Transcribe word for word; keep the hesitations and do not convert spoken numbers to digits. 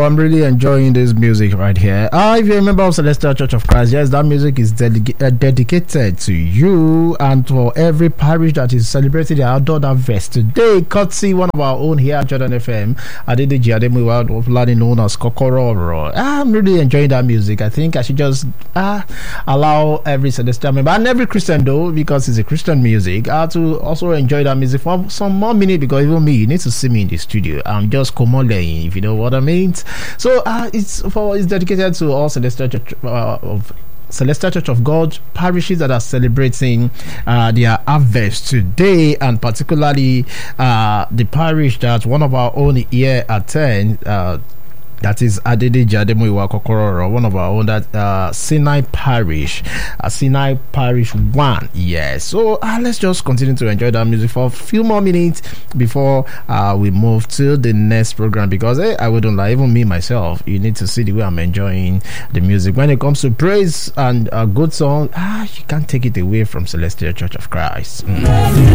Wow, I'm really enjoying this music right here. Uh, if you're a member of Celestial Church of Christ, yes, that music is dedica- uh, dedicated to you and for every parish that is celebrating the outdoor harvest today. Courtesy one of our own here at Jordan F M, Adedeji Ademuyiwa, popularly known as Kokoro. I'm really enjoying that music. I think I should just uh, allow every Celestial member and every Christian, though, because it's a Christian music, uh, to also enjoy that music for some more minutes, because even me, you need to see me in the studio. I'm just komoleing, if you know what I mean. So uh, it's for it's dedicated to all Celestial Church uh, of Celestial Church of God parishes that are celebrating uh, their harvest today, and particularly uh, the parish that one of our own here attend. Uh, That is Adedeji Ademuyiwa Kokoro, one of our own, that uh, Sinai Parish, uh, Sinai Parish one. Yes. So uh, let's just continue to enjoy that music for a few more minutes before uh, we move to the next program. Because hey, I wouldn't lie, even me myself, you need to see the way I'm enjoying the music. When it comes to praise and a good song, ah, you can't take it away from Celestial Church of Christ. Mm.